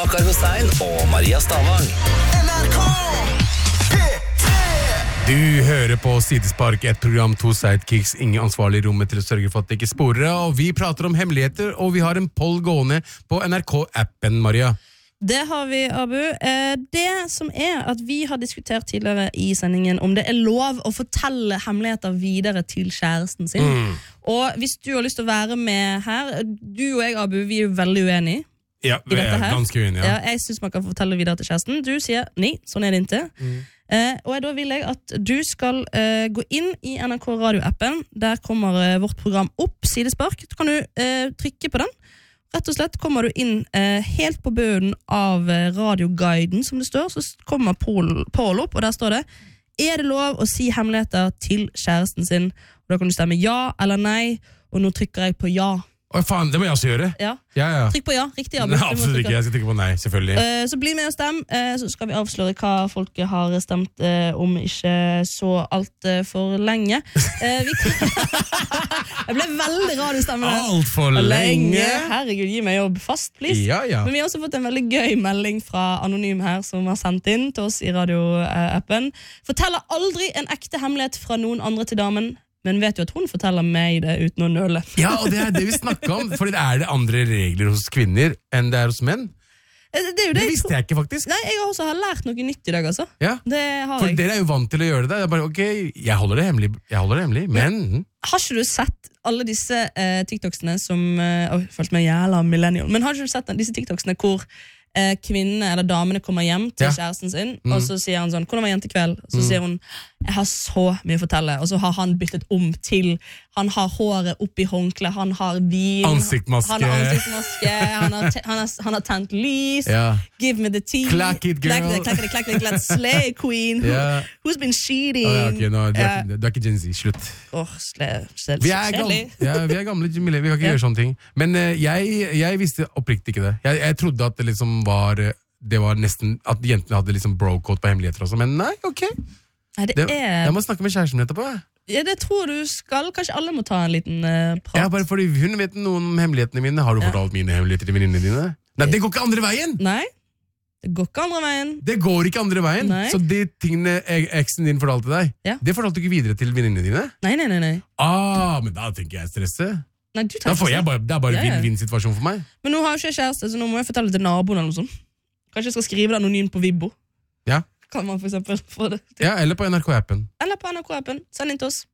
Bakar Hussein og Maria Stavang. Du hører på Sidespark, et program, to sidekicks, ingen ansvarlig i rommet til å sørge for at det ikke sporer, og vi prater om hemmeligheter, og vi har en poll gående på NRK-appen, Maria. Det har vi, Abu. Det som at vi har diskutert tidligere i sendingen om det lov å fortelle hemmeligheter videre til kjæresten sin. Og hvis du har lyst til å være med her, du og jeg, Abu, vi jo veldig uenige. Ja, vi ganske uenige. Ja, jeg synes man kan fortelle videre til kjæresten. Du sier, nei, sånn det ikke. Og da vil jeg at du skal gå inn i NRK Radio-appen. Der kommer vårt program opp, Sidespark. Så kan du trykke på den. Rett og slett kommer du inn helt på bunnen av radioguiden, som det står. Så kommer Paul opp, og der står det: det lov å si hemmeligheter til kjæresten sin? Og da kan du stemme ja eller nei, og nå trykker jeg på ja. Åh, faen, det må jeg også gjøre. Ja. Trykk på ja, riktig. Ja, nei, absolutt ikke, jeg skal trykke på nei, selvfølgelig. Så bli med og stem, så skal vi avsløre hva folk har stemt om ikke så alt for lenge. Jeg ble veldig rar i stemmen. Alt for lenge. Herregud, gi meg jobb fast, please. Ja. Men vi har også fått en veldig gøy melding fra Anonym her, som har sendt inn til oss i radioappen. Forteller aldri en ekte hemmelighet fra noen andre til damen, men vet jo at hun forteller meg det uten å nøle. Ja, og det det vi snakker om, fordi det andre regler hos kvinner enn det hos menn. Det visste jeg ikke, faktisk. Nei, jeg også har lært noe nytt i dag, altså. Ja, for dere jo vant til å gjøre det. Det bare, ok, jeg holder det hemmelig, men... Har ikke du sett alle disse TikToksene som... jeg følte meg jævla millennial. Men har ikke du sett disse TikToksene hvor kvinnene eller damene kommer hjem til kjæresten sin, og så sier han sånn, hvordan var jentekveld? Så sier hun, jeg har så mye å fortelle, og så har han byttet om til, han har håret opp i håndkle, han har vin, ansiktsmaske, han har tent lys, give me the tea, clack it girl, clack it, slay queen, who's been cheating. Okay, no, du er ikke Gen Z, slutt. Vi er gamle, vi kan ikke gjøre sånne ting. Men jeg visste oppriktig ikke det. Jeg trodde at det liksom det var nesten at jentene hadde liksom bro-code på hemmeligheter også, men nei, ok. Jeg må snakke med kjæresten min etterpå. Ja, det tror du skal. Kanskje alle må ta en liten prat. Ja, bare fordi hun vet noen om hemmelighetene mine. Har du fortalt mine hemmeligheter til venninnene dine? Nei, det går ikke andre veien! Nei, det går ikke andre veien. Det går ikke andre veien. Nei. Så de tingene eksen din fortalte deg, det fortalte du ikke videre til venninnene dine? Nei. Men da tenker jeg stresse. Nei, da får jeg det bare vinn-vinn-situasjon for meg. Men nå har jo ikke jeg kjæreste, så nå må jeg fortelle til naboen eller noe sånt. Kanskje jeg skal skrive det anonymt på Vibbo. Ja. Kan man for eksempel få det til. Ja, eller på NRK-appen. Send inn til oss.